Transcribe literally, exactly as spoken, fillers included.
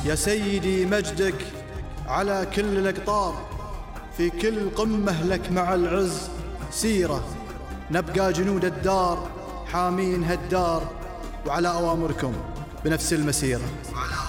يا سيدي مجدك على كل الأقطار، في كل قمة لك مع العز سيرة، نبقى جنود الدار حامين هالدار، وعلى أوامركم بنفس المسيرة.